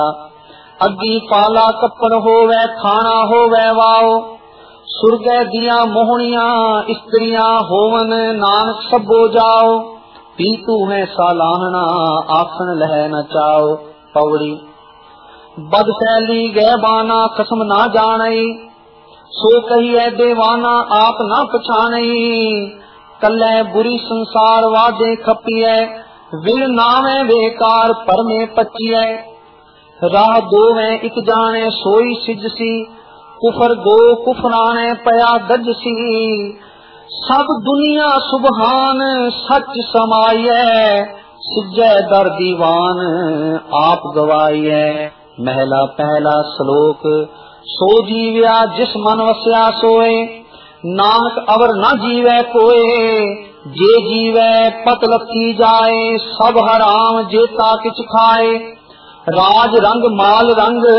अग्गी पाला कपड़ होवे खाना होवे वाओ। सुरगै दिया मोहनिया स्त्रियां होवन नानक सबो जाओ। पीतू है सालाहना आसन लह न चाओ। पौड़ी बदसैली गैबाना कसम ना जानई। सो कहिए देवाना आप ना पछानई। कल्लै बुरी संसार वादे खपिए विण नावे बेकार परमे पचिए। राह दो में एक जाने सोई सिजसी कुफर गो कुफराने पया गजसी। सब दुनिया सुबहान सच समाइए सिजै दर दीवान आप गवाइए। महला पहला श्लोक सो जीव्या जिस मन वस्या सोए नानक अवर न जीवे कोए। जे जीवे पत लखी जाए सब हराम जेता किछ खाए। राज रंग माल रंग